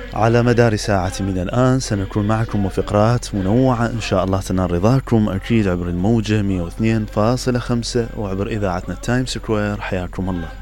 على مدار ساعة من الآن سنكون معكم وفقرات منوعة إن شاء الله تنال رضاكم، أكيد عبر الموجة 102.5 وعبر إذاعتنا التايم سكوير. حياكم الله.